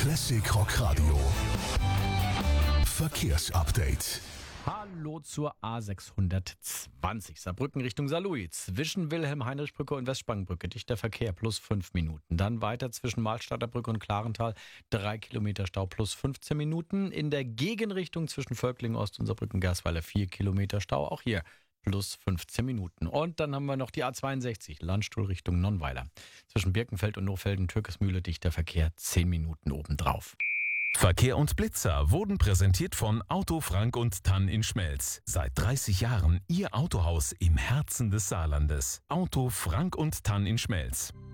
Classic Rock Radio. Verkehrsupdate. Hallo zur A620 Saarbrücken Richtung Saarlouis. Zwischen Wilhelm-Heinrich-Brücke und Westsprangbrücke dichter Verkehr plus 5 Minuten. Dann weiter zwischen Mahlstadter Brücke und Klarental 3 Kilometer Stau plus 15 Minuten. In der Gegenrichtung zwischen Völklingen Ost und Saarbrücken-Gersweiler 4 Kilometer Stau. Auch hier plus 15 Minuten. Und dann haben wir noch die A62 Landstuhl Richtung Nonnweiler. Zwischen Birkenfeld und Nohfelden-Türkesmühle dichter Verkehr 10 Minuten obendrauf. Verkehr und Blitzer wurden präsentiert von Auto Frank und Tann in Schmelz. Seit 30 Jahren Ihr Autohaus im Herzen des Saarlandes. Auto Frank und Tann in Schmelz.